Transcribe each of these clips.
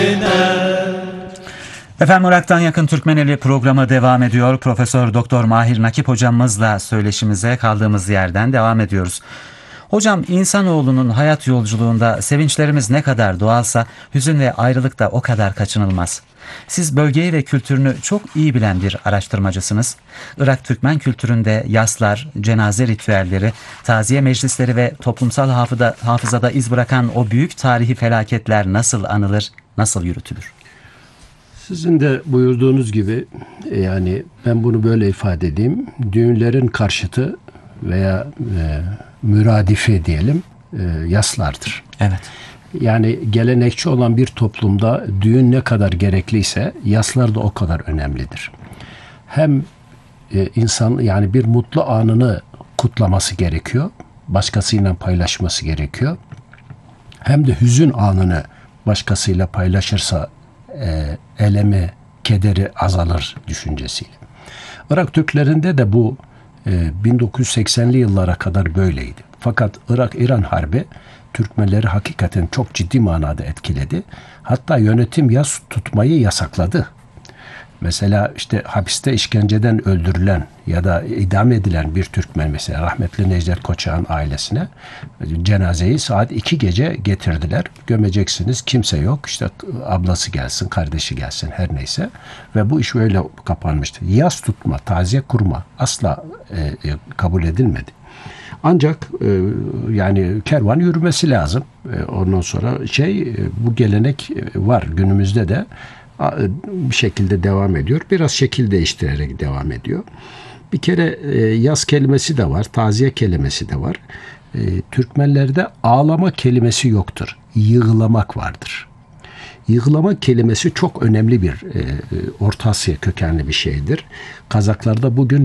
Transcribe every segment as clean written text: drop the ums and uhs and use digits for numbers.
Efendim, Irak'tan Yakın Türkmeneli programı devam ediyor. Profesör Doktor Mahir Nakip hocamızla söyleşimize kaldığımız yerden devam ediyoruz. Hocam, insanoğlunun hayat yolculuğunda sevinçlerimiz ne kadar doğalsa hüzün ve ayrılık da o kadar kaçınılmaz. Siz bölgeyi ve kültürünü çok iyi bilen bir araştırmacısınız. Irak Türkmen kültüründe yaslar, cenaze ritüelleri, taziye meclisleri ve toplumsal hafızada iz bırakan o büyük tarihi felaketler nasıl anılır, nasıl yürütülür? Sizin de buyurduğunuz gibi, yani ben bunu böyle ifade edeyim. Düğünlerin karşıtı veya müradifi diyelim yaslardır. Evet. Yani gelenekçi olan bir toplumda düğün ne kadar gerekliyse yaslar da o kadar önemlidir. Hem insan yani bir mutlu anını kutlaması gerekiyor, başkasıyla paylaşması gerekiyor. Hem de hüzün anını başkasıyla paylaşırsa elemi, kederi azalır düşüncesiyle. Irak Türklerinde de bu 1980'li yıllara kadar böyleydi. Fakat Irak-İran Harbi Türkmenleri hakikaten çok ciddi manada etkiledi. Hatta yönetim yas tutmayı yasakladı. Mesela işte hapiste işkenceden öldürülen ya da idam edilen bir Türkmen, mesela rahmetli Necdet Koçak'ın ailesine cenazeyi saat 2 gece getirdiler. Gömeceksiniz, kimse yok. İşte ablası gelsin, kardeşi gelsin, her neyse. Ve bu iş öyle kapanmıştı. Yas tutma, taziye kurma asla kabul edilmedi. Ancak yani kervan yürümesi lazım. Ondan sonra bu gelenek var günümüzde de. Bir şekilde devam ediyor. Biraz şekil değiştirerek devam ediyor. Bir kere yas kelimesi de var. Taziye kelimesi de var. Türkmenlerde ağlama kelimesi yoktur. Yığlamak vardır. Yığlama kelimesi çok önemli bir Orta Asya kökenli bir şeydir. Kazaklarda bugün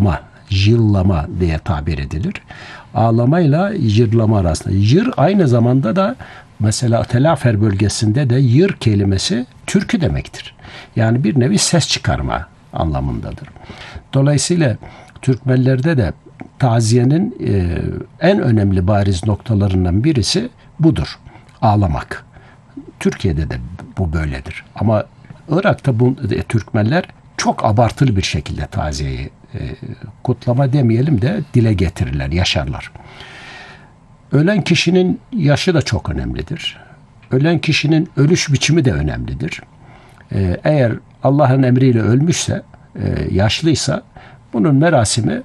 jırlama diye tabir edilir. Ağlamayla yırlama arasında. Yır aynı zamanda da mesela Telafer bölgesinde de yır kelimesi türkü demektir. Yani bir nevi ses çıkarma anlamındadır. Dolayısıyla Türkmenlerde de taziyenin en önemli bariz noktalarından birisi budur. Ağlamak. Türkiye'de de bu böyledir. Ama Irak'ta Türkmenler çok abartılı bir şekilde taziyeyi kutlama demeyelim de dile getirirler, yaşarlar. Ölen kişinin yaşı da çok önemlidir. Ölen kişinin ölüş biçimi de önemlidir. Eğer Allah'ın emriyle ölmüşse, yaşlıysa bunun merasimi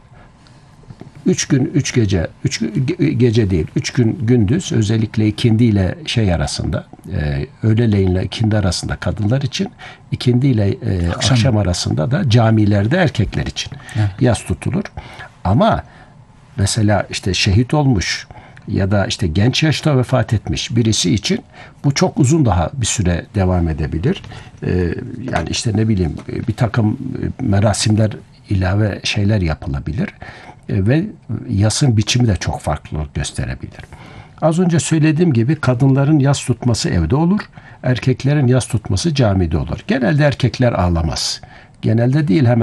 3 gün 3 gece, 3 gece değil, 3 gün gündüz, özellikle ikindi ile arasında, öğleleyin ile ikindi arasında kadınlar için, ikindi ile akşam arasında da camilerde erkekler için yas tutulur. Ama mesela işte şehit olmuş ya da işte genç yaşta vefat etmiş birisi için bu çok uzun daha bir süre devam edebilir. Yani işte ne bileyim, bir takım merasimler, ilave şeyler yapılabilir. Ve yasın biçimi de çok farklılık gösterebilir. Az önce söylediğim gibi kadınların yas tutması evde olur, erkeklerin yas tutması camide olur. Genelde erkekler ağlamaz. Genelde değil, hemen